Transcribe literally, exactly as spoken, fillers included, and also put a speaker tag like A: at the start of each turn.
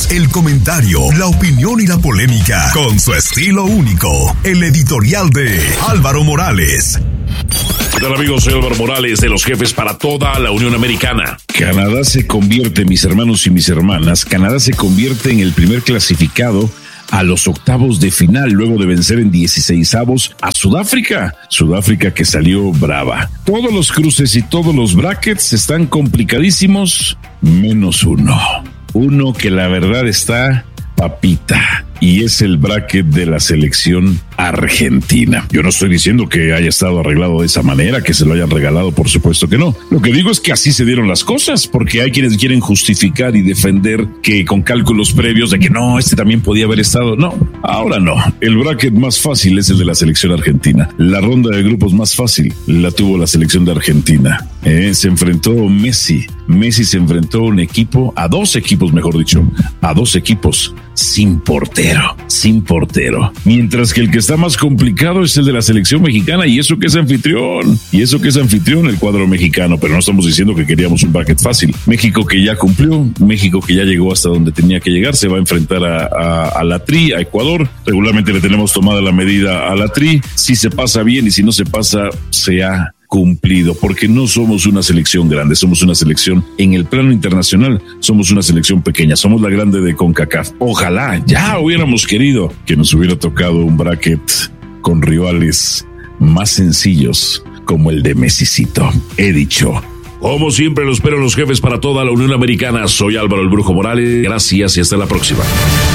A: el comentario, la opinión y la polémica con su estilo único. El editorial de Álvaro Morales.
B: ¿Qué tal, amigos? Soy Álvaro Morales, de los jefes para toda la Unión Americana.
C: Canadá se convierte, mis hermanos y mis hermanas, Canadá se convierte en el primer clasificado a los octavos de final, luego de vencer en dieciseisavos a Sudáfrica. Sudáfrica que salió brava. Todos los cruces y todos los brackets están complicadísimos, menos uno. Uno que la verdad está papita, y es el bracket de la selección argentina. Yo no estoy diciendo que haya estado arreglado de esa manera, que se lo hayan regalado, por supuesto que no. Lo que digo es que así se dieron las cosas, porque hay quienes quieren justificar y defender que con cálculos previos de que no, este también podía haber estado. No, ahora no. El bracket más fácil es el de la selección argentina. La ronda de grupos más fácil la tuvo la selección de Argentina. Eh, se enfrentó Messi. Messi se enfrentó a un equipo, a dos equipos, mejor dicho, a dos equipos sin portero, sin portero. Mientras que el que está más complicado es el de la selección mexicana, y eso que es anfitrión, y eso que es anfitrión el cuadro mexicano, pero no estamos diciendo que queríamos un bracket fácil. México que ya cumplió, México que ya llegó hasta donde tenía que llegar, se va a enfrentar a, a, a la Tri, a Ecuador. Regularmente le tenemos tomada la medida a la Tri. Si se pasa bien y si no se pasa, se ha cumplido, porque no somos una selección grande, somos una selección en el plano internacional, somos una selección pequeña, somos la grande de CONCACAF. Ojalá ya hubiéramos querido que nos hubiera tocado un bracket con rivales más sencillos como el de Messicito. He dicho.
B: Como siempre, lo espero los jefes para toda la Unión Americana. Soy Álvaro el Brujo Morales. Gracias y hasta la próxima.